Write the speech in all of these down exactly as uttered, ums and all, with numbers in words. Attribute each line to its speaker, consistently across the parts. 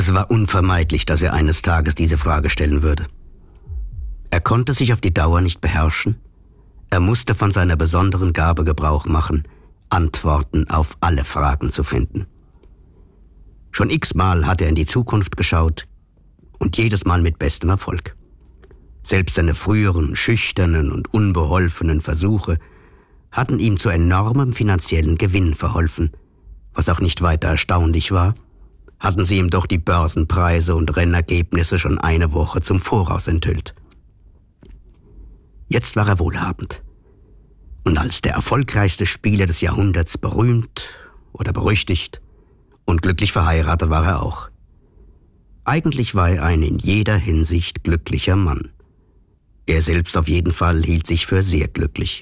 Speaker 1: Es war unvermeidlich, dass er eines Tages diese Frage stellen würde. Er konnte sich auf die Dauer nicht beherrschen. Er musste von seiner besonderen Gabe Gebrauch machen, Antworten auf alle Fragen zu finden. Schon x-mal hatte er in die Zukunft geschaut und jedes Mal mit bestem Erfolg. Selbst seine früheren, schüchternen und unbeholfenen Versuche hatten ihm zu enormem finanziellen Gewinn verholfen. Was auch nicht weiter erstaunlich war, hatten sie ihm doch die Börsenpreise und Rennergebnisse schon eine Woche zum Voraus enthüllt. Jetzt war er wohlhabend und als der erfolgreichste Spieler des Jahrhunderts berühmt oder berüchtigt und glücklich verheiratet war er auch. Eigentlich war er ein in jeder Hinsicht glücklicher Mann. Er selbst auf jeden Fall hielt sich für sehr glücklich.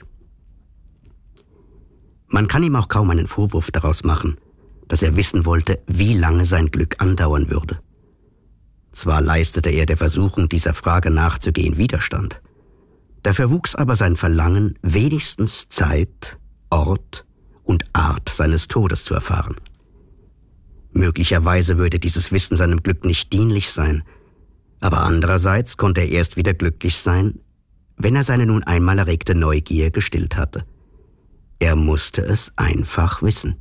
Speaker 1: Man kann ihm auch kaum einen Vorwurf daraus machen, dass er wissen wollte, wie lange sein Glück andauern würde. Zwar leistete er der Versuchung, dieser Frage nachzugehen, Widerstand. Dafür wuchs aber sein Verlangen, wenigstens Zeit, Ort und Art seines Todes zu erfahren. Möglicherweise würde dieses Wissen seinem Glück nicht dienlich sein, aber andererseits konnte er erst wieder glücklich sein, wenn er seine nun einmal erregte Neugier gestillt hatte. Er musste es einfach wissen.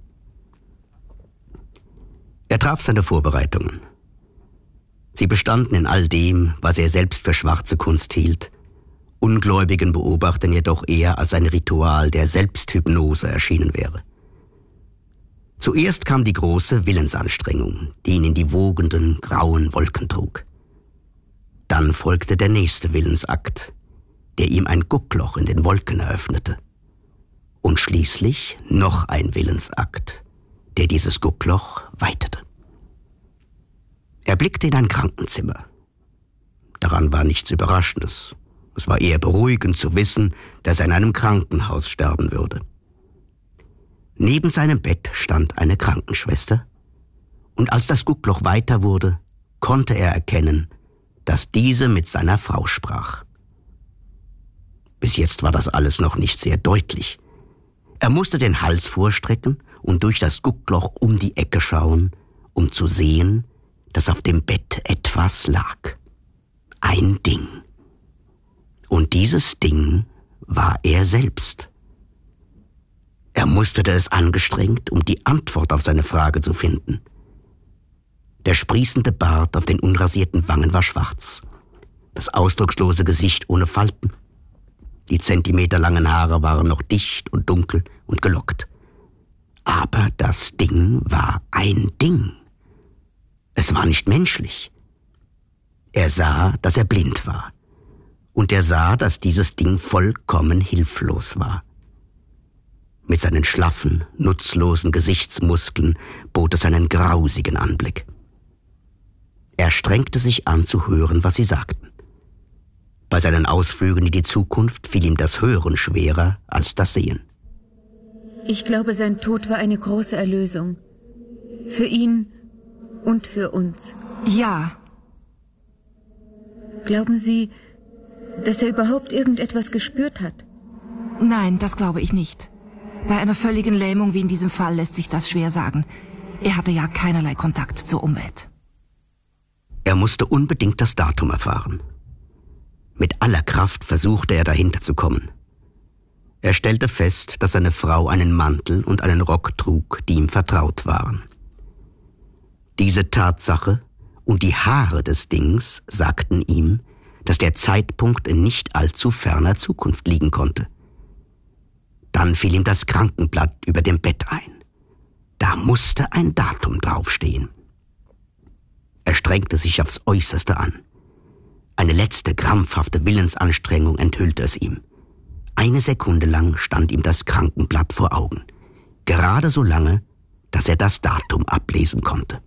Speaker 1: Er traf seine Vorbereitungen. Sie bestanden in all dem, was er selbst für schwarze Kunst hielt, ungläubigen Beobachtern jedoch eher als ein Ritual der Selbsthypnose erschienen wäre. Zuerst kam die große Willensanstrengung, die ihn in die wogenden, grauen Wolken trug. Dann folgte der nächste Willensakt, der ihm ein Guckloch in den Wolken eröffnete. Und schließlich noch ein Willensakt, der dieses Guckloch weitete. Er blickte in ein Krankenzimmer. Daran war nichts Überraschendes. Es war eher beruhigend zu wissen, dass er in einem Krankenhaus sterben würde. Neben seinem Bett stand eine Krankenschwester, und als das Guckloch weiter wurde, konnte er erkennen, dass diese mit seiner Frau sprach. Bis jetzt war das alles noch nicht sehr deutlich. Er musste den Hals vorstrecken und durch das Guckloch um die Ecke schauen, um zu sehen, dass auf dem Bett etwas lag. Ein Ding. Und dieses Ding war er selbst. Er musterte es angestrengt, um die Antwort auf seine Frage zu finden. Der sprießende Bart auf den unrasierten Wangen war schwarz, das ausdruckslose Gesicht ohne Falten. Die zentimeterlangen Haare waren noch dicht und dunkel und gelockt. Aber das Ding war ein Ding. Es war nicht menschlich. Er sah, dass er blind war. Und er sah, dass dieses Ding vollkommen hilflos war. Mit seinen schlaffen, nutzlosen Gesichtsmuskeln bot es einen grausigen Anblick. Er strengte sich an zu hören, was sie sagten. Bei seinen Ausflügen in die Zukunft fiel ihm das Hören schwerer als das Sehen.
Speaker 2: Ich glaube, sein Tod war eine große Erlösung. Für ihn und für uns.
Speaker 3: Ja.
Speaker 2: Glauben Sie, dass er überhaupt irgendetwas gespürt hat?
Speaker 3: Nein, das glaube ich nicht. Bei einer völligen Lähmung wie in diesem Fall lässt sich das schwer sagen. Er hatte ja keinerlei Kontakt zur Umwelt.
Speaker 1: Er musste unbedingt das Datum erfahren. Mit aller Kraft versuchte er, dahinter zu kommen. Er stellte fest, dass seine Frau einen Mantel und einen Rock trug, die ihm vertraut waren. Diese Tatsache und die Haare des Dings sagten ihm, dass der Zeitpunkt in nicht allzu ferner Zukunft liegen konnte. Dann fiel ihm das Krankenblatt über dem Bett ein. Da musste ein Datum draufstehen. Er strengte sich aufs Äußerste an. Eine letzte krampfhafte Willensanstrengung enthüllte es ihm. Eine Sekunde lang stand ihm das Krankenblatt vor Augen. Gerade so lange, dass er das Datum ablesen konnte.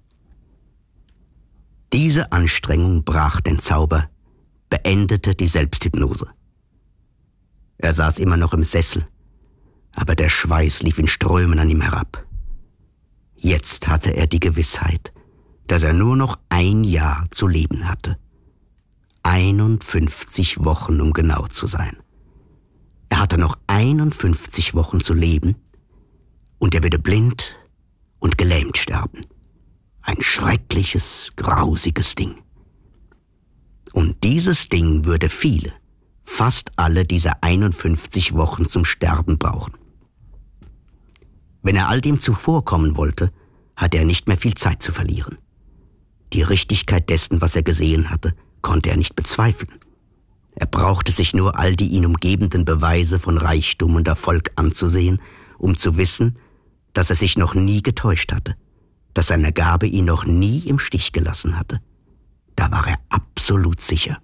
Speaker 1: Diese Anstrengung brach den Zauber, beendete die Selbsthypnose. Er saß immer noch im Sessel, aber der Schweiß lief in Strömen an ihm herab. Jetzt hatte er die Gewissheit, dass er nur noch ein Jahr zu leben hatte. einundfünfzig Wochen, um genau zu sein. Er hatte noch einundfünfzig Wochen zu leben und er würde blind und gelähmt sterben. Ein schreckliches, grausiges Ding. Und dieses Ding würde viele, fast alle dieser einundfünfzig Wochen zum Sterben brauchen. Wenn er all dem zuvorkommen wollte, hatte er nicht mehr viel Zeit zu verlieren. Die Richtigkeit dessen, was er gesehen hatte, konnte er nicht bezweifeln. Er brauchte sich nur all die ihn umgebenden Beweise von Reichtum und Erfolg anzusehen, um zu wissen, dass er sich noch nie getäuscht hatte, dass seine Gabe ihn noch nie im Stich gelassen hatte. Da war er absolut sicher.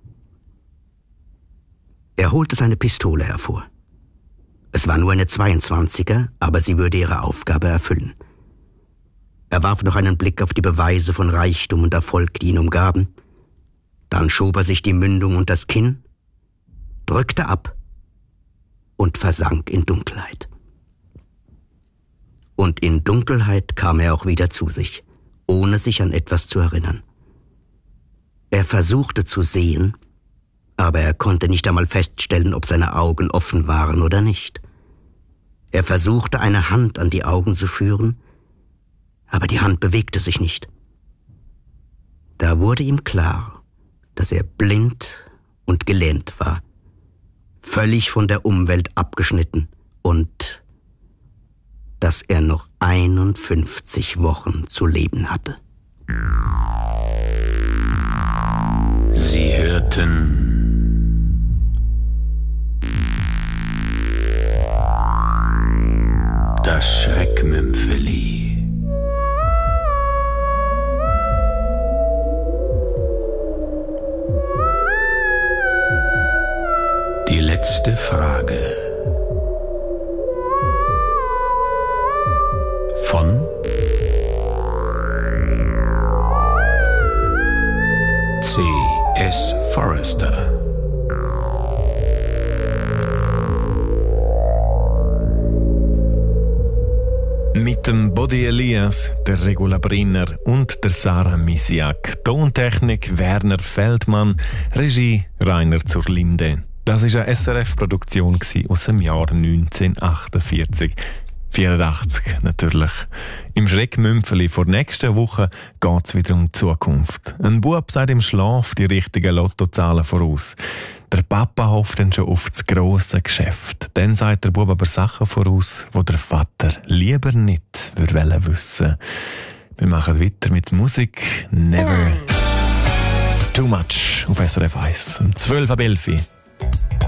Speaker 1: Er holte seine Pistole hervor. Es war nur eine zweiundzwanziger, aber sie würde ihre Aufgabe erfüllen. Er warf noch einen Blick auf die Beweise von Reichtum und Erfolg, die ihn umgaben. Dann schob er sich die Mündung und das Kinn, drückte ab und versank in Dunkelheit. Und in Dunkelheit kam er auch wieder zu sich, ohne sich an etwas zu erinnern. Er versuchte zu sehen, aber er konnte nicht einmal feststellen, ob seine Augen offen waren oder nicht. Er versuchte, eine Hand an die Augen zu führen, aber die Hand bewegte sich nicht. Da wurde ihm klar, dass er blind und gelähmt war, völlig von der Umwelt abgeschnitten und dass er noch einundfünfzig Wochen zu leben hatte.
Speaker 4: Sie hörten das Schreckmümpfeli. Die letzte Frage von C S Forrester.
Speaker 5: Mit dem Body Elias, der Regula Brinner und der Sarah Misiak. Tontechnik Werner Feldmann, Regie Rainer Zurlinde. Das war eine S R F-Produktion aus dem Jahr neunzehnhundertachtundvierzig. vierundachtzig natürlich. Im Schreckmümpfeli vor nächster Woche geht es wieder um die Zukunft. Ein Bub sagt im Schlaf die richtigen Lottozahlen voraus. Der Papa hofft dann schon auf das grosse Geschäft. Dann sagt der Bub aber Sachen voraus, die der Vater lieber nicht würde wissen. Wir machen weiter mit Musik. Never Too Much auf S R F eins. Um zwölf Uhr elf.